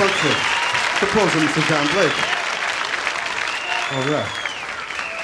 Function. Applause for Mr. John Blake. All right.